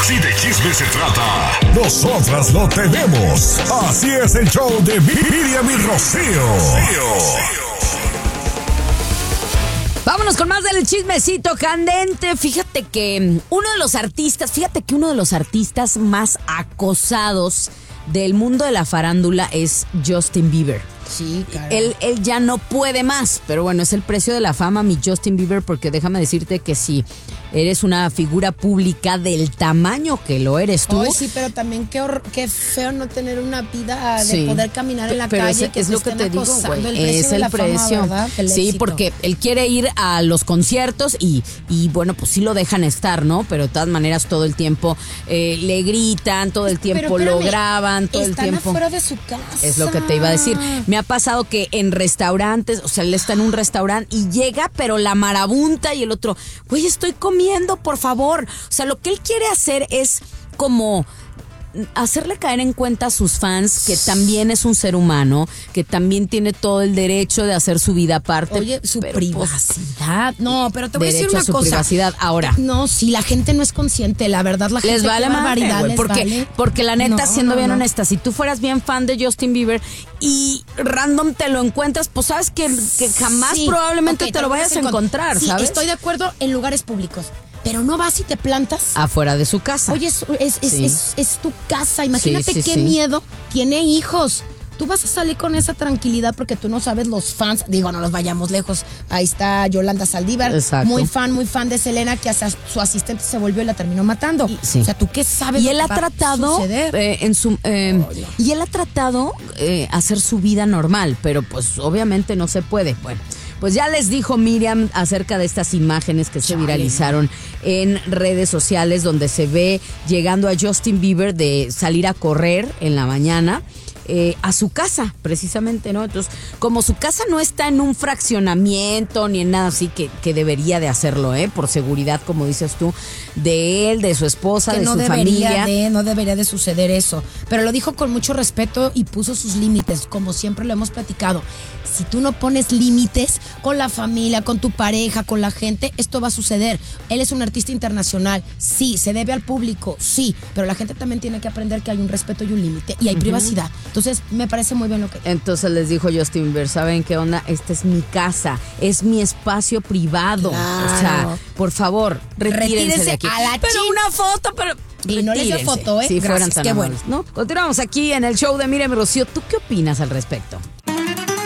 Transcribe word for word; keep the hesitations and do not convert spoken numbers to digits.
Si de chisme se trata, nosotras lo tenemos. Así es el show de Miriam y Rocío. Vámonos con más del chismecito candente. Fíjate que uno de los artistas, fíjate que uno de los artistas más acosados del mundo de la farándula es Justin Bieber. Sí, claro. Él, él ya no puede más, pero bueno, es el precio de la fama, mi Justin Bieber, porque déjame decirte que si eres una figura pública del tamaño que lo eres tú. Ay, sí, pero también qué, hor- qué feo no tener una vida de Sí. poder caminar en la Pero calle. es, que es te lo que estén te digo, acosando. güey. El precio Es de el la fama, precio. ¿verdad? El Sí, éxito. porque él quiere ir a los conciertos y, y bueno, pues sí lo dejan estar, ¿no? Pero de todas maneras todo el tiempo eh, le gritan, todo el tiempo Pero lo espérame, graban, todo el están tiempo. afuera de su casa. Es lo que te iba a decir. Me ha pasado que en restaurantes, o sea, él está en un restaurante y llega, pero la marabunta y el otro, güey, estoy comiendo, por favor. O sea, lo que él quiere hacer es como hacerle caer en cuenta a sus fans que también es un ser humano, que también tiene todo el derecho de hacer su vida aparte. Oye, su pero, privacidad. No, pero te voy a decir derecho una a su cosa. privacidad. Ahora, No, si la gente no es consciente, la verdad, la gente les vale qué madre, barbaridad güey, les porque, vale. porque la neta, No, siendo no, bien no. honesta, si tú fueras bien fan de Justin Bieber y random te lo encuentras, pues sabes que, que jamás Sí, probablemente ok, te lo vas vayas a encont- encontrar, Sí, ¿sabes? estoy de acuerdo en lugares públicos, pero no vas y te plantas. Afuera de su casa. Oye, es, es, es, Sí. es- es tu casa. Imagínate Sí, sí, qué sí. miedo. Tiene hijos. Tú vas a salir con esa tranquilidad porque tú no sabes los fans. Digo, no los vayamos lejos. Ahí está Yolanda Saldívar. Exacto. Muy fan, muy fan de Selena, que hasta su asistente se volvió y la terminó matando. Sí. O sea, ¿tú qué sabes? Y lo él que ha va a tratado suceder? eh, en su eh, Ay, no. y él ha tratado eh, hacer su vida normal, pero pues obviamente no se puede. Bueno, pues ya les dijo Miriam acerca de estas imágenes que se Chale. viralizaron en redes sociales donde se ve llegando a Justin Bieber de salir a correr en la mañana. Eh, a su casa, precisamente, ¿no? Entonces, como su casa no está en un fraccionamiento ni en nada así, que, que debería de hacerlo, ¿eh? Por seguridad, como dices tú, de él, de su esposa, que de no su debería familia. de, no debería de suceder eso. Pero lo dijo con mucho respeto y puso sus límites, como siempre lo hemos platicado. Si tú no pones límites con la familia, con tu pareja, con la gente, esto va a suceder. Él es un artista internacional, sí, se debe al público, sí, pero la gente también tiene que aprender que hay un respeto y un límite y hay privacidad. Entonces, me parece muy bien lo que... Entonces les dijo Justin Bieber, ¿saben qué onda? Esta es mi casa, es mi espacio privado. Claro. O sea, por favor, retírense, Retírese de aquí. a la pero chin- una foto, pero... Y no les dio retírense. foto, ¿eh? Si fueran Gracias, tan qué amables, bueno. ¿no? Continuamos aquí en el show de Miriam y Rocío. ¿Tú qué opinas al respecto?